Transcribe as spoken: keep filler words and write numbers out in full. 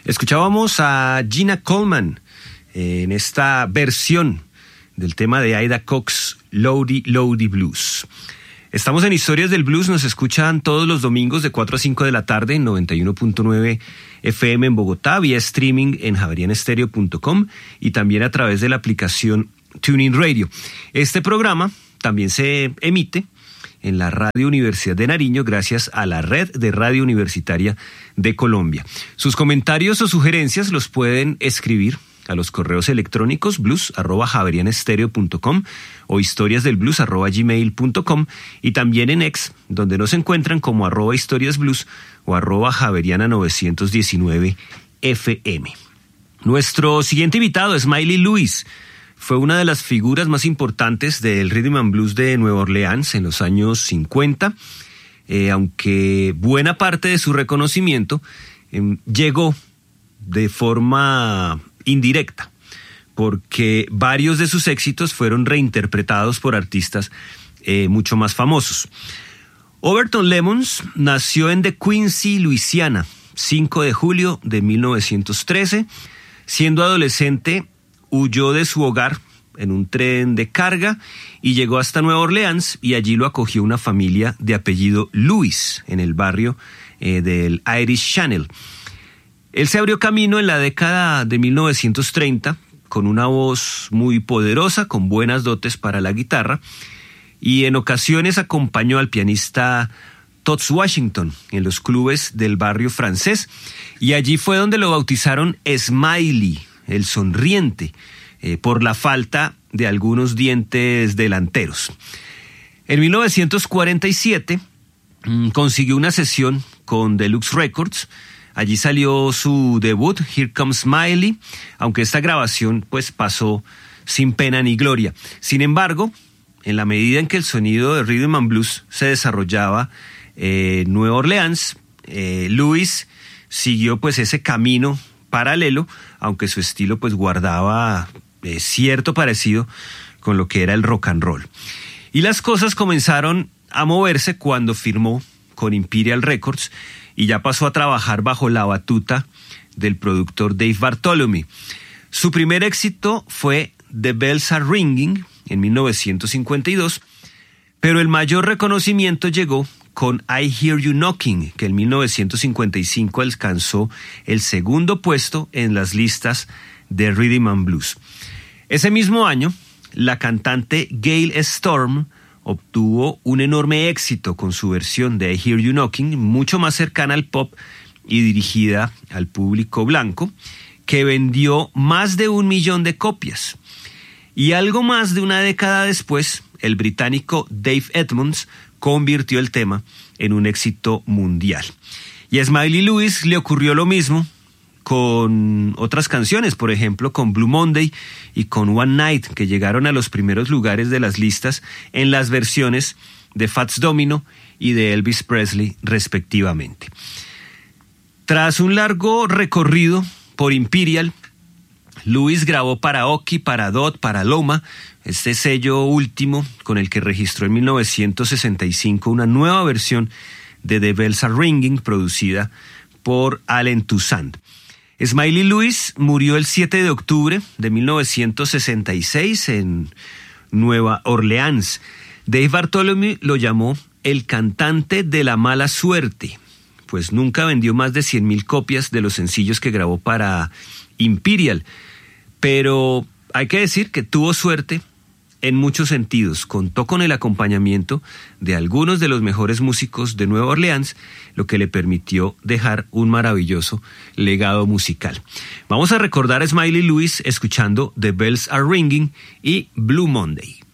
Escuchábamos a Gina Coleman en esta versión del tema de Ida Cox, Lowdy Lowdy Blues. Estamos en Historias del Blues, nos escuchan todos los domingos de cuatro a cinco de la tarde en noventa y uno punto nueve F M en Bogotá, vía streaming en javerian stereo punto com y también a través de la aplicación TuneIn Radio. Este programa también se emite en la Radio Universidad de Nariño gracias a la Red de Radio Universitaria de Colombia. Sus comentarios o sugerencias los pueden escribir a los correos electrónicos blues arroba javerian stereo punto com o historiasdelblues arroba gmail punto com y también en X, donde nos encuentran como arroba historiasblues o arroba javeriana novecientos diecinueve F M. Nuestro siguiente invitado, Smiley Lewis, fue una de las figuras más importantes del Rhythm and Blues de Nueva Orleans en los años cincuenta, eh, aunque buena parte de su reconocimiento eh, llegó de forma indirecta, porque varios de sus éxitos fueron reinterpretados por artistas eh, mucho más famosos. Overton Lemons nació en De Quincy, Luisiana, cinco de julio de mil novecientos trece. Siendo adolescente, huyó de su hogar en un tren de carga y llegó hasta Nueva Orleans, y allí lo acogió una familia de apellido Lewis en el barrio eh, del Irish Channel. Él se abrió camino en la década de mil novecientos treinta con una voz muy poderosa, con buenas dotes para la guitarra, y en ocasiones acompañó al pianista Toots Washington en los clubes del barrio francés, y allí fue donde lo bautizaron Smiley, el sonriente, eh, por la falta de algunos dientes delanteros. En mil novecientos cuarenta y siete mmm, consiguió una sesión con Deluxe Records. Allí salió su debut, Here Comes Smiley, aunque esta grabación pues pasó sin pena ni gloria. Sin embargo, en la medida en que el sonido de Rhythm and Blues se desarrollaba en Nueva Orleans, eh, Lewis siguió pues ese camino paralelo, aunque su estilo pues guardaba eh, cierto parecido con lo que era el rock and roll. Y las cosas comenzaron a moverse cuando firmó con Imperial Records y ya pasó a trabajar bajo la batuta del productor Dave Bartholomew. Su primer éxito fue The Bells Are Ringing en mil novecientos cincuenta y dos, pero el mayor reconocimiento llegó con I Hear You Knocking, que en mil novecientos cincuenta y cinco alcanzó el segundo puesto en las listas de Rhythm and Blues. Ese mismo año, la cantante Gail Storm obtuvo un enorme éxito con su versión de I Hear You Knocking, mucho más cercana al pop y dirigida al público blanco, que vendió más de un millón de copias. Y algo más de una década después, el británico Dave Edmunds convirtió el tema en un éxito mundial. Y a Smiley Lewis le ocurrió lo mismo con otras canciones, por ejemplo con Blue Monday y con One Night, que llegaron a los primeros lugares de las listas en las versiones de Fats Domino y de Elvis Presley respectivamente. Tras un largo recorrido por Imperial, Lewis grabó para Oki, para Dot, para Loma, este sello último con el que registró en mil novecientos sesenta y cinco una nueva versión de The Bells Are Ringing producida por Allen Toussaint. Smiley Lewis murió el siete de octubre de mil novecientos sesenta y seis en Nueva Orleans. Dave Bartholomew lo llamó el cantante de la mala suerte, pues nunca vendió más de cien mil copias de los sencillos que grabó para Imperial. Pero hay que decir que tuvo suerte en muchos sentidos. Contó con el acompañamiento de algunos de los mejores músicos de Nueva Orleans, lo que le permitió dejar un maravilloso legado musical. Vamos a recordar a Smiley Lewis escuchando The Bells Are Ringing y Blue Monday.